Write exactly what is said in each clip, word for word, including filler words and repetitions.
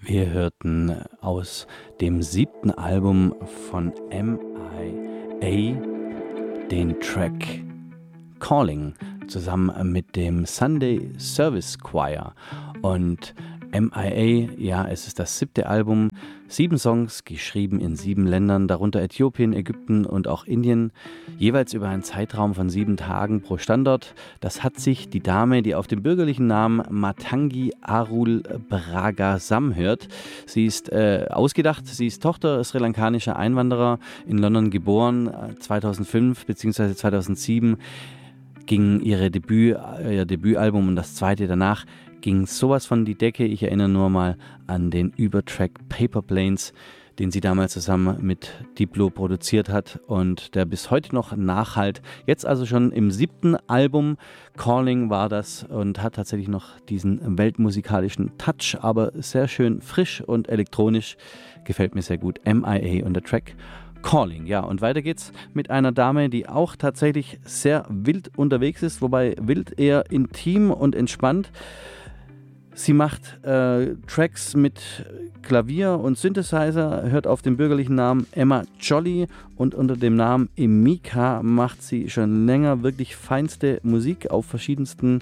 Wir hörten aus dem siebten Album von M I A den Track Calling zusammen mit dem Sunday Service Choir. Und M I A, ja, es ist das siebte Album, sieben Songs, geschrieben in sieben Ländern, darunter Äthiopien, Ägypten und auch Indien, jeweils über einen Zeitraum von sieben Tagen pro Standort. Das hat sich die Dame, die auf dem bürgerlichen Namen Matangi Arul Bragasam hört. Sie ist äh, ausgedacht, sie ist Tochter sri-lankanischer Einwanderer, in London geboren, zweitausendfünf bzw. zweitausendsieben ging ihre Debüt, ihr Debütalbum und das zweite danach ging sowas von die Decke. Ich erinnere nur mal an den Übertrack Paper Planes, den sie damals zusammen mit Diplo produziert hat und der bis heute noch nachhalt. Jetzt also schon im siebten Album, Calling war das, und hat tatsächlich noch diesen weltmusikalischen Touch, aber sehr schön frisch und elektronisch. Gefällt mir sehr gut. M I A und der Track Calling, ja, und weiter geht's mit einer Dame, die auch tatsächlich sehr wild unterwegs ist, wobei wild eher intim und entspannt. Sie macht äh, Tracks mit Klavier und Synthesizer, hört auf den bürgerlichen Namen Emma Jolly, und unter dem Namen Emika macht sie schon länger wirklich feinste Musik auf verschiedensten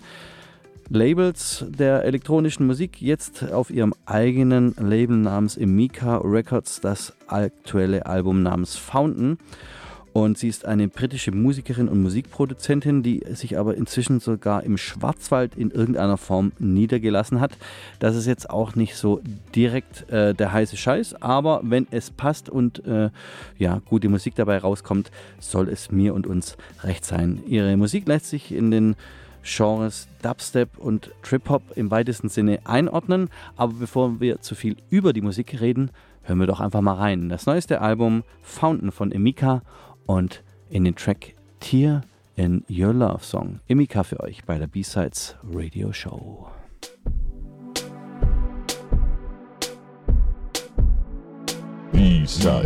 Labels der elektronischen Musik, jetzt auf ihrem eigenen Label namens Emika Records, das aktuelle Album namens Fountain. Und sie ist eine britische Musikerin und Musikproduzentin, die sich aber inzwischen sogar im Schwarzwald in irgendeiner Form niedergelassen hat. Das ist jetzt auch nicht so direkt äh, der heiße Scheiß, aber wenn es passt und äh, ja, gute Musik dabei rauskommt, soll es mir und uns recht sein. Ihre Musik lässt sich in den Genres Dubstep und Trip-Hop im weitesten Sinne einordnen. Aber bevor wir zu viel über die Musik reden, hören wir doch einfach mal rein. Das neueste Album Fountain von Emika und in den Track Tear in Your Love Song. Emika für euch bei der B-Sides Radio Show. B-Sides.